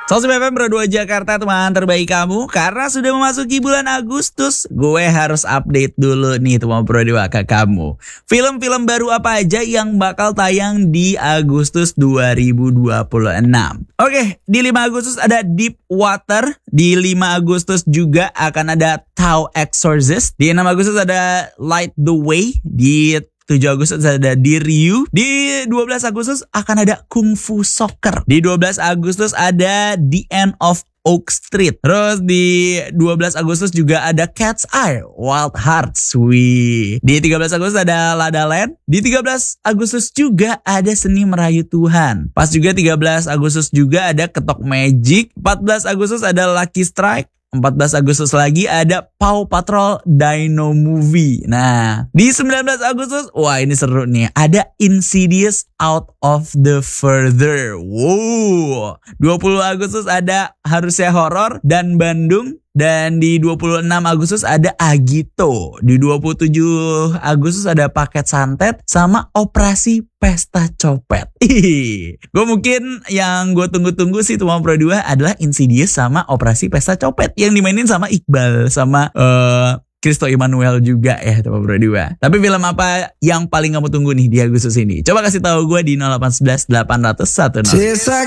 Sosi FM Pro 2 Jakarta, teman terbaik kamu. Karena sudah memasuki bulan Agustus, gue harus update dulu nih teman Pro 2 ke kamu. Film-film baru apa aja yang bakal tayang di Agustus 2026. Oke, di 5 Agustus ada Deep Water. Di 5 Agustus juga akan ada Tau Exorcist. Di 6 Agustus ada Light the Way. Di 7 Agustus ada Diryu. Di 12 Agustus akan ada Kung Fu Soccer. Di 12 Agustus ada The End of Oak Street. Terus di 12 Agustus juga ada Cat's Eye, Wild Hearts. Wih. Di 13 Agustus ada La La Land. Di 13 Agustus juga ada Seni Merayu Tuhan. Pas juga 13 Agustus juga ada Ketok Magic. 14 Agustus ada Lucky Strike. 14 Agustus lagi ada Paw Patrol Dino Movie. Nah, di 19 Agustus, wah ini seru nih. Ada Insidious Out of the Further. Wow. 20 Agustus ada Harusnya Horor dan Bandung. Dan di 26 Agustus ada Agito. Di 27 Agustus ada Paket Santet sama Operasi Pesta Copet. Gue mungkin yang gue tunggu-tunggu sih teman Pro 2 adalah Insidious sama Operasi Pesta Copet yang dimainin sama Iqbal sama Christo Emmanuel juga ya teman Pro 2. Tapi film apa yang paling kamu tunggu nih di Agustus ini? Coba kasih tahu gue di 0811 800 100.